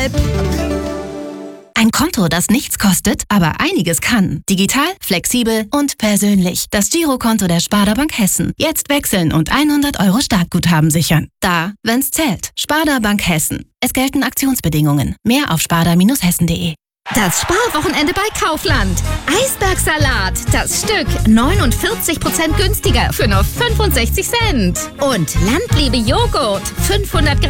Ein Konto, das nichts kostet, aber einiges kann. Digital, flexibel und persönlich. Das Girokonto der Sparda Bank Hessen. Jetzt wechseln und 100 € Startguthaben sichern. Da, wenn's zählt. Sparda Bank Hessen. Es gelten Aktionsbedingungen. Mehr auf sparda-hessen.de. Das Sparwochenende bei Kaufland. Eisbergsalat, das Stück 49% günstiger für nur 65 Cent. Und Landliebe Joghurt, 500 Gramm